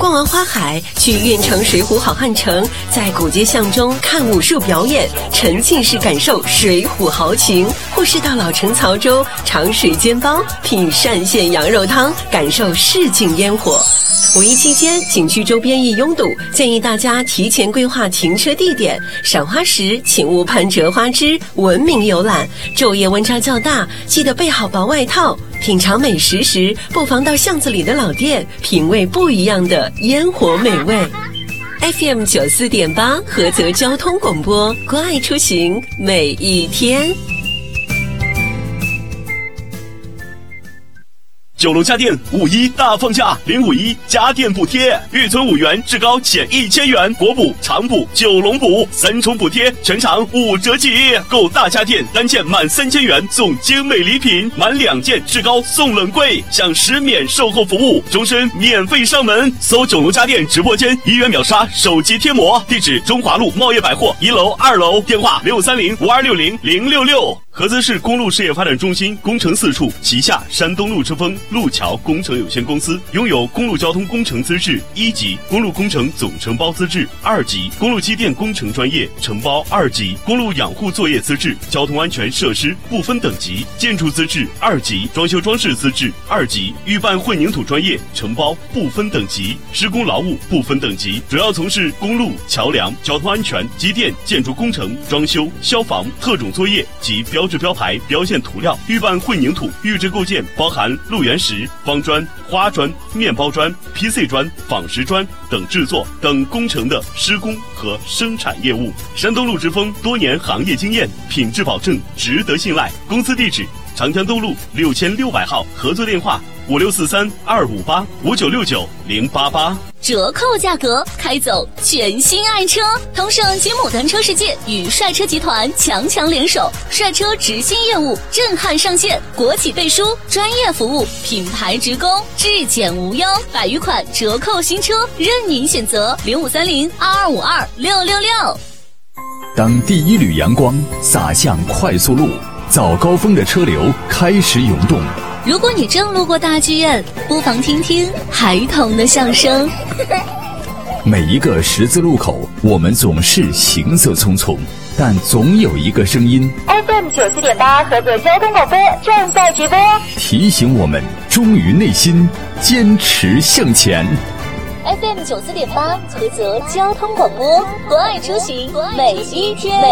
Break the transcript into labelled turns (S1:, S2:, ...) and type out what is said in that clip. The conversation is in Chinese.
S1: 逛完花海，去运城水浒好汉城，在古街巷中看武术表演，沉浸式感受水浒豪情；或是到老城曹州尝水煎包，品单县羊肉汤，感受市井烟火。五一期间，景区周边易拥堵，建议大家提前规划停车地点。赏花时，请勿攀折花枝，文明游览。昼夜温差较大，记得备好薄外套。品尝美食时，不妨到巷子里的老店，品味不一样的烟火美味。FM 94.8菏泽交通广播，关爱出行，每一天。
S2: 九龙家电5·1大放价，051家电补贴，预存5元，至高减1000元，国补、长补、九龙补3重补贴，全场5折起。购大家电单件满3000元送精美礼品，满2件至高送冷柜，享10免售后服务，终身免费上门。搜九龙家电直播间，1元秒杀手机贴膜，地址中华路茂业百货1楼、2楼，电话630-5260-066。菏泽市公路事业发展中心工程4处旗下山东路之风路桥工程有限公司拥有公路交通工程资质1级、公路工程总承包资质2级、公路机电工程专业承包2级、公路养护作业资质、交通安全设施不分等级、建筑资质2级、装修装饰资质2级、预办混凝土专业承包不分等级、施工劳务不分等级，主要从事公路、桥梁、交通安全、机电、建筑工程、装修、消防、特种作业及标志标牌、标线涂料、预办混凝土、预制构件，包含路缘石、方砖、花砖、面包砖、PC 砖、仿石砖等制作等工程的施工和生产业务。山东路之风多年行业经验，品质保证，值得信赖。公司地址：长江东路6600号，合作电话5643-258-5969-088。
S3: 折扣价格，开走全新爱车！同盛吉姆单车世界与帅车集团强联手，帅车直新业务震撼上线，国企背书，专业服务，品牌直供，质检无忧，100余款折扣新车任您选择，0530-2252-666。
S4: 当第一缕阳光洒向快速路，早高峰的车流开始涌动。
S3: 如果你正路过大剧院，不妨听听孩童的笑声。
S4: 每一个十字路口，我们总是行色匆匆，但总有一个声音
S5: FM 94.8菏泽交通广播正在直播，
S4: 提醒我们忠于内心，坚持向前。
S3: FM 94.8菏泽交通广播，关爱出行，每一天。